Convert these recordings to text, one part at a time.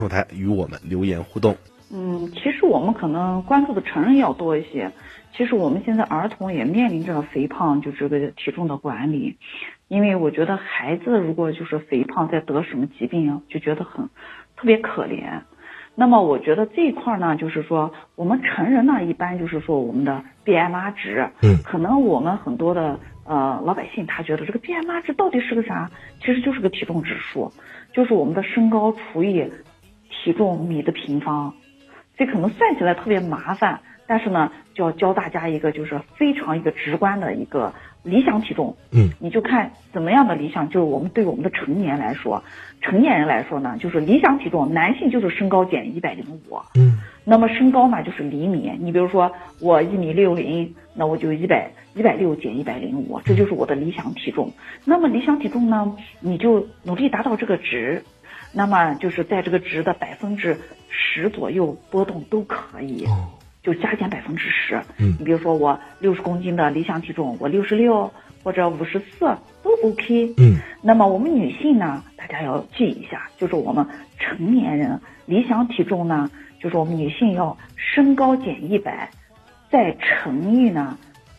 后台与我们留言互动。 其实我们可能关注的成人要多一些。其实我们现在儿童也面临着肥胖，就这个体重的管理。因为我觉得孩子如果就是肥胖再得什么疾病啊，就觉得特别可怜。那么我觉得这一块呢，就是说我们成人呢，一般就是说我们的 BMI 值，可能我们很多的老百姓他觉得这个 BMI 值到底是个啥？其实就是个体重指数，就是我们的身高除以体重米的平方。这可能算起来特别麻烦，但是呢，就要教大家一个就是非常一个直观的一个理想体重。你就看怎么样的理想，就是我们对我们的成年人来说呢，就是理想体重，男性就是身高减105。那么身高嘛就是厘米，你比如说我1.60米，那我就160减105，这就是我的理想体重。那么理想体重呢，你就努力达到这个值。那么就是在这个值的10%左右波动都可以，就加减10%。你比如说我60公斤的理想体重，我66或者54都 OK。那么我们女性呢，大家要记一下，就是我们成年人理想体重呢，就是我们女性要身高减100，再乘以呢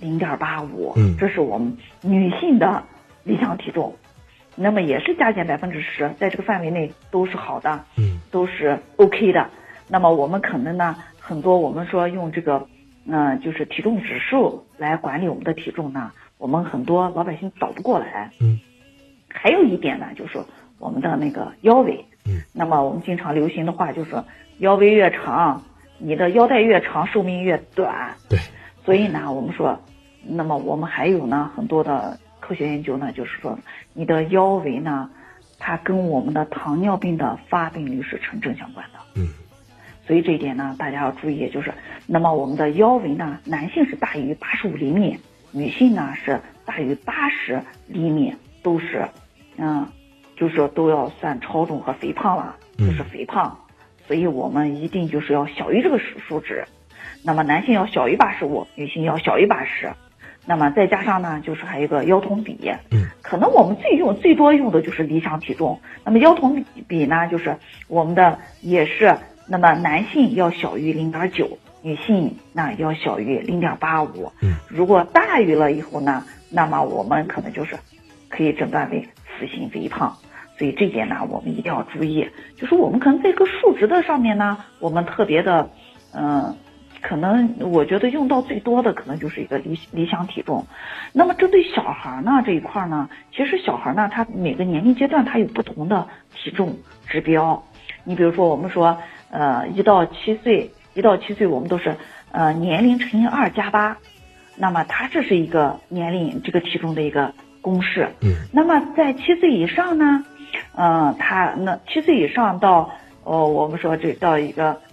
0.85，这是我们女性的理想体重。那么也是加减10%，在这个范围内都是好的，都是 OK 的。那么我们可能呢，很多我们说用这个，就是体重指数来管理我们的体重呢，我们很多老百姓找不过来。还有一点呢，就是我们的那个腰围。那么我们经常流行的话就是腰围越长，你的腰带越长，寿命越短。 对。 所以呢，我们说，那么我们还有呢很多的科学研究呢，就是说你的腰围呢，它跟我们的糖尿病的发病率是成正相关的。所以这一点呢，大家要注意，就是那么我们的腰围呢，男性是大于85厘米，女性呢是大于80厘米，都是就是说都要算超重和肥胖了，就是肥胖。所以我们一定就是要小于这个数值。那么男性要小于85，女性要小于80。那么再加上呢，就是还有一个腰臀比。可能我们最多用的就是理想体重。那么腰臀比呢，就是我们的也是，那么男性要小于0.9，女性那要小于0.85。如果大于了以后呢，那么我们可能就是可以诊断为雌性肥胖。所以这点呢，我们一定要注意，就是我们可能在这个数值的上面呢，我们特别的可能我觉得用到最多的可能就是一个理想体重。那么针对小孩呢这一块呢，其实小孩呢他每个年龄阶段他有不同的体重指标。你比如说我们说1到7岁我们都是年龄乘以2加8，那么它这是一个年龄这个体重的一个公式。那么在7岁以上呢，他那7岁以上到我们说这到一个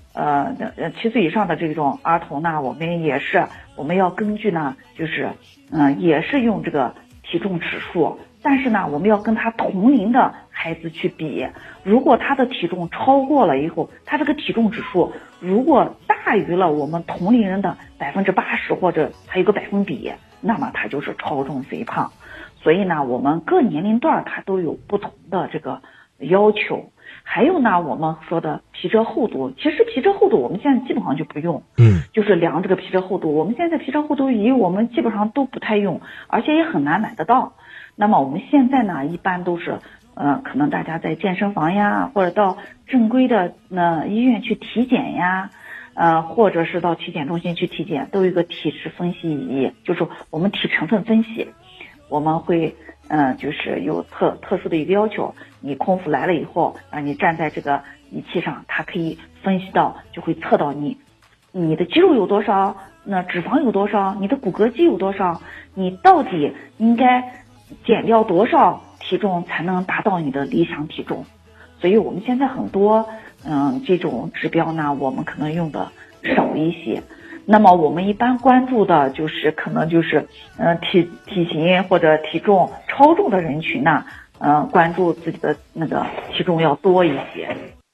7岁以上的这种儿童呢，我们要根据呢，就是也是用这个体重指数，但是呢，我们要跟他同龄的孩子去比。如果他的体重超过了以后，他这个体重指数如果大于了我们同龄人的80%或者还有个百分比，那么他就是超重肥胖。所以呢，我们各年龄段它都有不同的这个要求。还有呢，我们说的皮质厚度，其实皮质厚度我们现在基本上就不用，就是量这个皮质厚度。我们现在皮质厚度仪我们基本上都不太用，而且也很难买得到。那么我们现在呢，一般都是可能大家在健身房呀，或者到正规的医院去体检呀，或者是到体检中心去体检，都有一个体质分析仪，就是我们体成分分析。我们会就是有特殊的一个要求，你空腹来了以后，你站在这个仪器上，它可以分析到，就会测到你的肌肉有多少，那脂肪有多少，你的骨骼肌有多少，你到底应该减掉多少体重才能达到你的理想体重。所以我们现在很多这种指标呢，我们可能用的少一些。那么我们一般关注的就是可能就是体型或者体重超重的人群呢，关注自己的那个体重要多一些。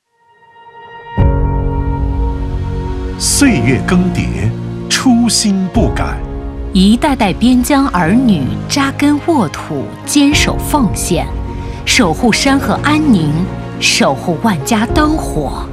岁月更迭，初心不改， 一代代边疆儿女扎根沃土，坚守奉献，守护山河安宁，守护万家灯火。